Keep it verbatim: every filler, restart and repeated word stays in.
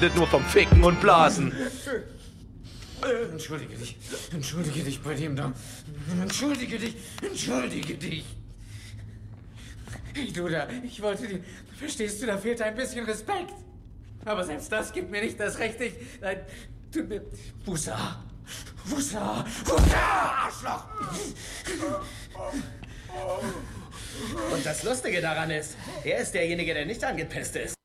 nur vom Ficken und Blasen. Entschuldige dich. Entschuldige dich bei dem da. Entschuldige dich. Entschuldige dich. Hey, du da, ich wollte dir... Verstehst du, da fehlt ein bisschen Respekt. Aber selbst das gibt mir nicht das Recht, ich... Nein, tut mir... Wusa. Wusa. Wusa, Arschloch. Und das Lustige daran ist, er ist derjenige, der nicht angepisst ist.